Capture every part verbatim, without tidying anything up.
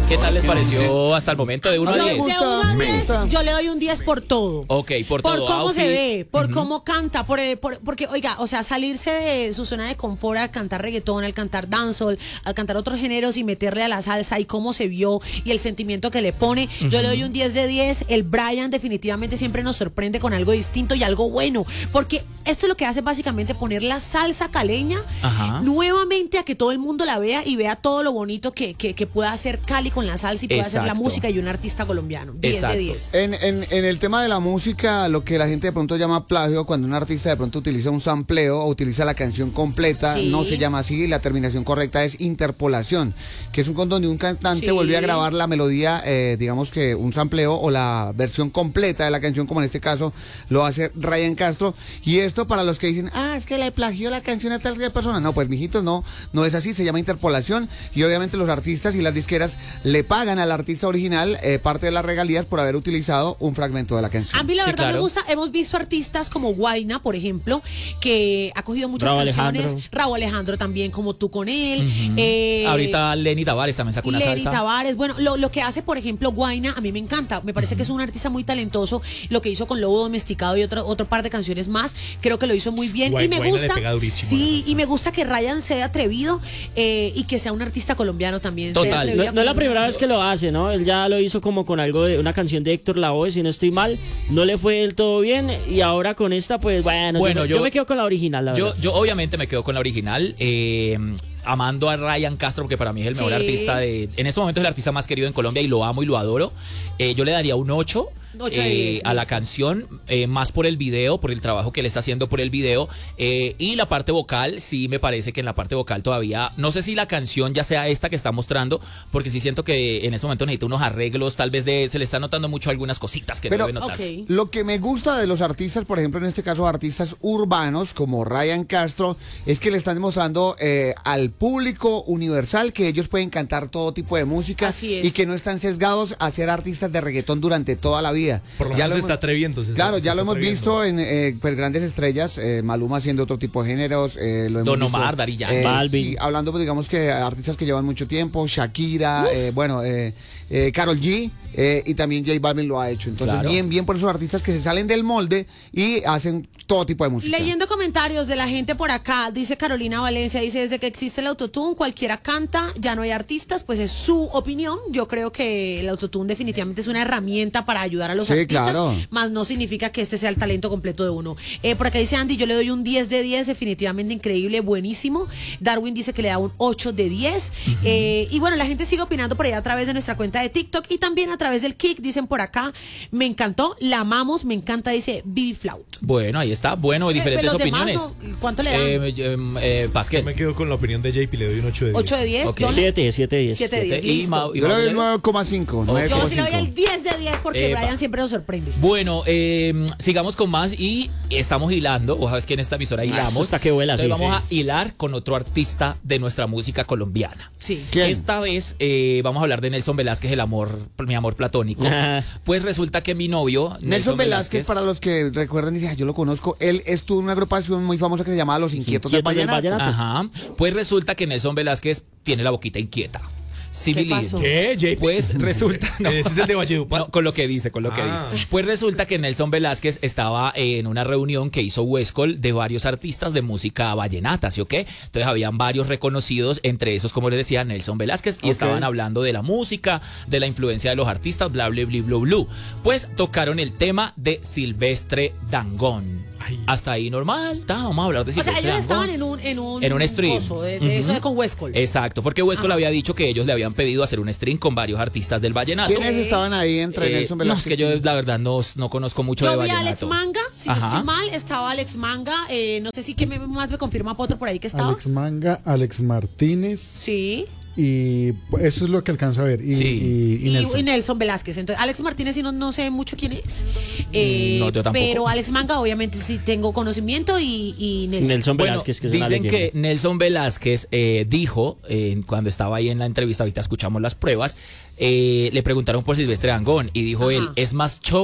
¿Qué tal les pareció hasta el momento de uno a A mí me diez? gusta. De uno a Me diez, gusta. yo le doy un diez por todo. Ok, por Por todo. cómo outfit. se ve, por Ujú. cómo canta, por, el- por- porque, oiga, o sea, salirse de su zona de confort al cantar reggaetón, al cantar dancehall, al cantar otros géneros y meterle a la salsa y cómo se vio y el sentimiento que le pone, yo le doy un diez de diez. El Brian definitivamente siempre nos sorprende con algo distinto y algo bueno, porque esto es lo que hace básicamente poner la salsa caleña Ajá. nuevamente a que todo el mundo la vea y vea todo lo bonito que, que, que pueda hacer Cali con la salsa y pueda hacer la Exacto. música y un artista colombiano. diez Exacto. de diez. En, en, en el tema de la música, lo que la gente de pronto llama plagio, cuando un artista de pronto utiliza un sampleo o utiliza la canción completa, Sí. no se llama así, la terminación correcta es interpolación, que es un con donde un cantante Sí. vuelve a grabar la melodía, eh, digamos que un sampleo o la versión completa de la canción, como en este caso lo hace Ryan Castro. Y esto para los que dicen, ah, es que le plagió la canción a tal persona. No, pues mijitos, no, no es así, se llama interpolación y obviamente los artistas y las disqueras le pagan al artista original eh, parte de las regalías por haber utilizado un fragmento de la canción. A mí la Sí, verdad claro. me gusta, hemos visto artistas como Guaina, por ejemplo, que ha cogido muchas Rauw canciones, Alejandro. Raúl Alejandro también, como tú con él, eh, Ahorita Lenny Tavares también sacó una Lenny salsa. Tavares, bueno, lo, lo que hace, por ejemplo, Guaina, a mí me encanta, me parece que es un artista muy talentoso, lo que hizo con Lobo Domesticado y otro, otro par de canciones más, creo que lo hizo muy bien Guay- y me Guaina le gusta, pega durísimo a la sí, salsa. y me gusta que Ryan sea atrevido eh, y que sea un artista colombiano también. sea Total. atrevido No, a no es la coger primera una vez que lo hace, ¿no? Él ya lo hizo como con algo de una canción de Héctor Lavoe, si no estoy mal. No le fue del todo bien y ahora con esta, pues bueno, Bueno, yo, yo- yo me quedo con la original, la Yo, verdad. yo obviamente me quedo con la original, eh, amando a Ryan Castro, porque para mí es el mejor Sí. artista de... En este momento es el artista más querido en Colombia y lo amo y lo adoro. Eh, yo le daría un ocho. ocho de eh, diez, a la listo. canción, eh, más por el video, por el trabajo que le está haciendo por el video, eh, y la parte vocal, sí me parece que en la parte vocal todavía, no sé si la canción ya sea esta que está mostrando, porque sí siento que en este momento necesita unos arreglos, tal vez de, se le está notando mucho algunas cositas que Pero- no debe notarse. Ok. Lo que me gusta de los artistas, por ejemplo, en este caso artistas urbanos como Ryan Castro, es que le están demostrando eh, al público universal que ellos pueden cantar todo tipo de música Así es. y que no están sesgados a ser artistas de reggaetón durante toda la vida. Por lo Ya menos se hemos- está atreviendo. se Claro, está- ya se lo está hemos atreviendo. visto en eh, pues, grandes estrellas, eh, Maluma haciendo otro tipo de géneros, eh, lo hemos Don visto, Omar, Daddy Yankee. eh, Balvin. sí, hablando pues, digamos que artistas que llevan mucho tiempo, Shakira, eh, bueno, eh, eh, Karol G, eh, y también J Balvin lo ha hecho. Entonces, Claro. bien, bien por esos artistas que se salen del molde y hacen todo tipo de música. Leyendo comentarios de la gente por acá, dice Carolina Valencia, dice, desde que existe el autotune, cualquiera canta, ya no hay artistas, pues es su opinión. Yo creo que el autotune definitivamente es una herramienta para ayudar a los Sí, artistas, claro. más no significa que este sea el talento completo de uno. Eh, por acá dice Andy, yo le doy un diez de diez, definitivamente increíble, buenísimo. Darwin dice que le da un ocho de diez. Eh, y bueno, la gente sigue opinando por allá a través de nuestra cuenta de TikTok y también a través del Kik, dicen por acá, me encantó, la amamos, me encanta, dice Bibi Flaut. Bueno, ahí está, bueno, Eh, diferentes los demás opiniones. no, ¿cuánto le dan? Eh, eh, eh, Pasquel. Yo me quedo con la opinión de J P, le doy un ocho de diez. ocho de diez. Ok. Yo, le- siete, siete, diez. siete de diez, Y listo. Mau- y Yo le doy Mau- el nueve coma cinco. Yo sí le doy el diez de diez porque Epa. Brian siempre nos sorprende. Bueno, eh, sigamos con más y estamos hilando. Vos sabes que en esta emisora Ah, eso hilamos. está que vuela, Entonces sí, vamos sí. a hilar con otro artista de nuestra música colombiana. Sí. ¿Quién? Esta vez eh, vamos a hablar de Nelson Velázquez, el amor, mi amor platónico. Pues resulta que mi novio, Nelson Velázquez, para los que recuerdan y dicen, "Ah, yo lo conozco, él estuvo en una agrupación muy famosa que se llamaba Los Inquietos, del Inquietos del Vallenato. Vallenato. Ajá. Pues resulta que Nelson Velázquez tiene la boquita inquieta. Civil ¿Qué pasó? ¿Qué, J P? Pues resulta. No, Ese es el de Valledupar. No, con lo que dice, con lo que Ah. dice. Pues resulta que Nelson Velázquez estaba en una reunión que hizo Huescol de varios artistas de música vallenata, ¿sí o qué? Entonces habían varios reconocidos, entre esos, como les decía, Nelson Velázquez, y Ok. estaban hablando de la música, de la influencia de los artistas, bla, bla, bla, bla, bla. Pues tocaron el tema de Silvestre Dangond. Ay. Hasta ahí normal, ta, vamos a hablar de O sea, Silvestre ellos estaban Dangond. en un en un, En un stream. coso de, de eso de con Huescol. Exacto, porque Huescol Ajá. había dicho que ellos le habían pedido hacer un stream con varios artistas del vallenato. ¿Quiénes estaban ahí entre Eh, Nelson no, es Velázquez? que yo la verdad no, no conozco mucho de Yo vi a vallenato. Alex Manga, si no Ajá. estoy mal, estaba Alex Manga, eh, no sé si que me- más me confirma Potro por ahí que estaba. Alex Manga, Alex Martínez, Sí. y eso es lo que alcanzo a ver. Y, Sí. y- y Y, Nelson. y Nelson Velázquez. Entonces, Alex Martínez sí no, no sé mucho quién es. Eh, No, yo tampoco. Pero Alex Manga obviamente sí tengo conocimiento y, y Nelson. Nelson Bueno, Velázquez, que es una dicen leyenda. que Nelson Velázquez eh, dijo, eh, cuando estaba ahí en la entrevista, ahorita escuchamos las pruebas, eh, le preguntaron por Silvestre Dangond y dijo Ajá. él, es más show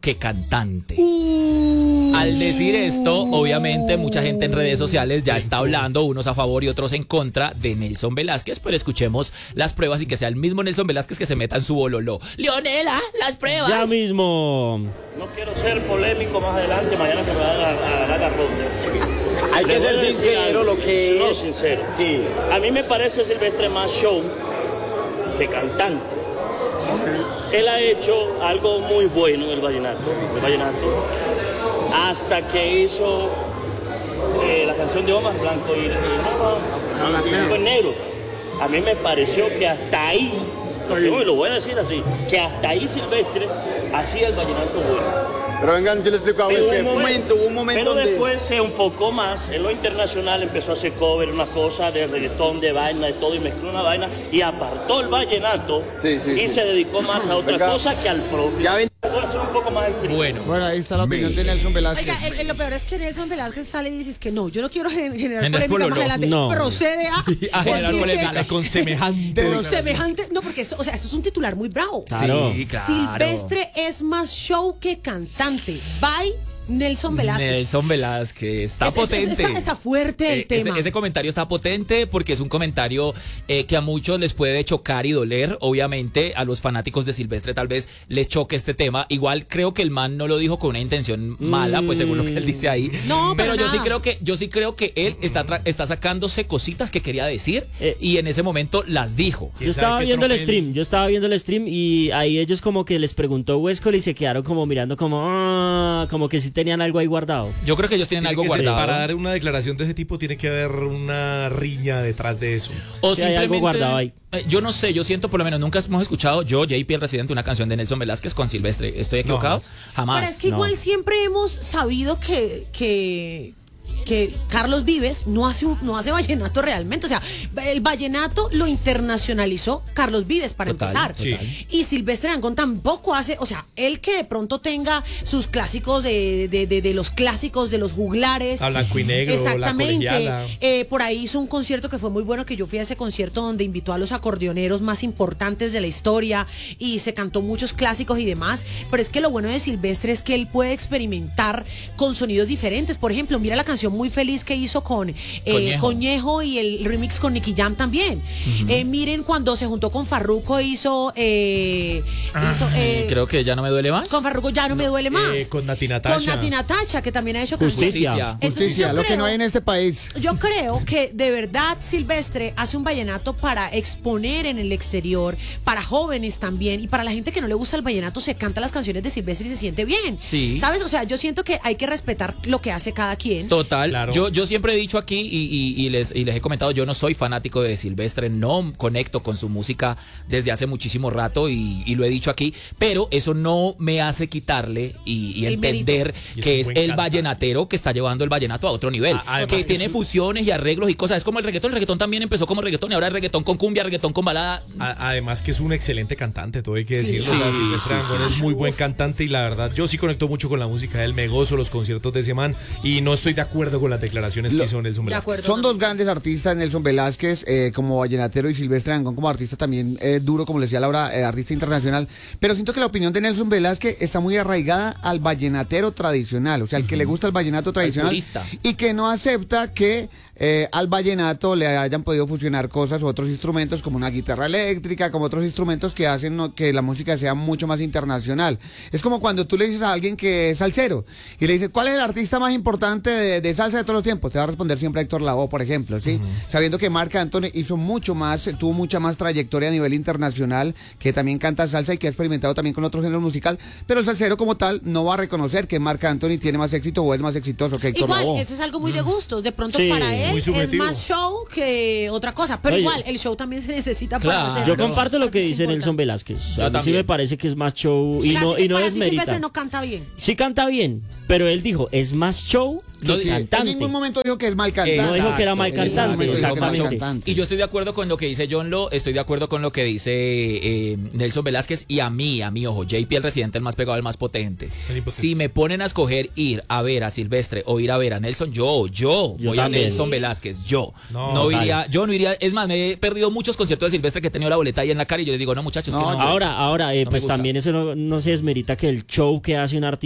que cantante. Al decir esto, obviamente mucha gente en redes sociales ya está hablando, unos a favor y otros en contra de Nelson Velázquez, pero escuchemos las pruebas y que sea el mismo Nelson Velázquez que se meta en su bololó. Leonela, las pruebas. Ya mismo. No quiero ser polémico más adelante, mañana que me van a ganar la ronda. Hay que ser sincero lo que No, es. sincero. Sí. A mí me parece Silvestre más show que cantante. Él ha hecho algo muy bueno en el vallenato, el vallenato hasta que hizo eh, la canción de Omar Blanco y, y no, y fue negro. A mí me pareció que hasta ahí, yo lo voy a decir así, que hasta ahí Silvestre hacía el vallenato bueno. Pero vengan, yo les explico a Pero ustedes. hubo un momento, hubo un momento Pero donde... después se enfocó más en lo internacional, empezó a hacer cover, una cosa de reggaetón, de vaina, de todo, y mezcló una vaina y apartó el vallenato Sí, sí, y sí. se dedicó más a otra Venga. cosa que al propio. Ya ven. Voy a ser un poco más estricto. Bueno, Bueno, ahí está la opinión de Nelson Velázquez. Oiga, el- el- lo peor es que Nelson Velázquez sale y dices que no, yo no quiero gen- generar Generar polémica más bololó. adelante. No. Procede a, a generar decir polémica. que- Con semejante. De los- semejante. No, porque eso, o sea, eso es un titular muy bravo. Claro. sí, claro. Silvestre es más show que cantante. Bye, Nelson Velázquez. Nelson Velázquez está Es- es- es- potente. está- está fuerte el Eh, tema. Ese, ese comentario está potente porque es un comentario eh, que a muchos les puede chocar y doler. Obviamente a los fanáticos de Silvestre tal vez les choque este tema. Igual creo que el man no lo dijo con una intención mala, pues según lo que él dice ahí. No, pero para yo sí nada. creo que yo sí creo que él está tra- está sacándose cositas que quería decir Eh. y en ese momento las dijo. Yo estaba qué viendo el tropel? stream, yo estaba viendo el stream y ahí ellos como que les preguntó Huescol y se quedaron como mirando como, ah, como que sí tenían algo ahí guardado. Yo creo que ellos tienen Tiene algo que ser- guardado. Para dar una declaración de ese tipo tiene que haber una riña detrás de eso. O Sí, hay algo simplemente, guardado ahí. eh, yo no sé, yo siento por lo menos nunca hemos escuchado yo, J P el Residente, una canción de Nelson Velázquez con Silvestre. ¿Estoy equivocado? jamás. Jamás. Pero es que no. igual siempre hemos sabido que, que, que Carlos Vives no hace, un- no hace vallenato realmente. O sea, el vallenato lo internacionalizó Carlos Vives para Total, empezar. total. Y Silvestre Dangond tampoco hace, o sea, él que de pronto tenga sus clásicos de, de, de, de los clásicos, de los juglares. A Blanco y Negro, La Exactamente. Colegiala. Eh, por ahí hizo un concierto que fue muy bueno, que yo fui a ese concierto donde invitó a los acordeoneros más importantes de la historia y se cantó muchos clásicos y demás. Pero es que lo bueno de Silvestre es que él puede experimentar con sonidos diferentes. Por ejemplo, mira la canción Muy Feliz que hizo con eh, Conejo. Conejo y el remix con Nicky Jam también. Eh, miren cuando se juntó con Farruko hizo... eh, hizo, eh, Creo que ya no me duele más. con Farruko ya no me duele más. eh, con Nati Natasha. Con Nati Natasha, que también ha hecho Justicia. canciones. Entonces, Justicia, yo lo que creo- no hay en este país. yo creo que de verdad Silvestre hace un vallenato para exponer en el exterior, para jóvenes también, y para la gente que no le gusta el vallenato se canta las canciones de Silvestre y se siente bien. Sí. ¿Sabes? O sea, yo siento que hay que respetar lo que hace cada quien. Total, Claro. yo, yo siempre he dicho aquí y, y- y les, y les he comentado, yo no soy fanático de Silvestre, no conecto con su música desde hace muchísimo rato y, y lo he dicho aquí, pero eso no me hace quitarle y, y El entender Y es que un es buen el cantante. vallenatero que está llevando el vallenato a otro nivel, A- además que que tiene su- fusiones y arreglos y cosas, es como el reggaetón, el reggaetón también empezó como reggaetón y ahora es reggaetón con cumbia, reggaetón con balada. A- Además que es un excelente cantante, todo hay que decirlo. Sí, O sea, Silvestre sí, Dangond es muy buen cantante y la verdad yo sí conecto mucho con la música de él, me gozo los conciertos de ese man y no estoy de acuerdo con las declaraciones Lo- que hizo Nelson De Velázquez. acuerdo. Son dos grandes artistas, Nelson Velázquez eh, como vallenatero y Silvestre Dangond como artista también eh, duro, como le decía Laura, eh, artista internacional. Pero siento que la opinión de Nelson Velázquez está muy arraigada al vallenatero tradicional, o sea, al que le gusta el vallenato tradicional purista. y que no acepta que eh, al vallenato le hayan podido fusionar cosas u otros instrumentos como una guitarra eléctrica, como otros instrumentos que hacen no, que la música sea mucho más internacional. Es como cuando tú le dices a alguien que es salsero y le dices, ¿cuál es el artista más importante de, de salsa de todos los tiempos? Te va a responder siempre Héctor Lavoe, por ejemplo, ¿sí? Sabiendo que Marc Anthony hizo mucho más, tuvo mucha más trayectoria a nivel internacional, que también canta salsa y que ha experimentado también con otros géneros musical, pero el salsero como tal no va a reconocer que Marc Anthony tiene más éxito o es más exitoso que Héctor Igual, Lavoe. eso es algo muy de gustos. De pronto Sí, para muy él es subjetivo. más show que otra cosa. Pero Oye. igual, el show también se necesita Claro. para hacer. Yo comparto lo que es dice importante. Nelson Velázquez. A mí sí también. me parece que es más show y O sea, no, y no para ti Silvestre desmerita. no canta bien. Sí canta bien, pero él dijo, es más show No, Sí, en cantante. ningún momento dijo que es mal cantante. No dijo que era mal En ningún cantante, momento dijo que era mal exactamente. cantante. Y yo estoy de acuerdo con lo que dice John Lo, estoy de acuerdo con lo que dice eh, Nelson Velázquez y a mí, a mí, ojo, J P el residente, el más pegado, el más potente. El impotente. Si me ponen a escoger ir a ver a Silvestre o ir a ver a Nelson, yo, yo, Yo voy también. a Nelson Velázquez, yo. No, No, total. iría, yo no iría, es más, me he perdido muchos conciertos de Silvestre que he tenido la boleta ahí en la cara y yo les digo, no muchachos, No, que no. Ahora, ahora, eh, No me pues gusta. también eso no, no se desmerita que el show que hace un artista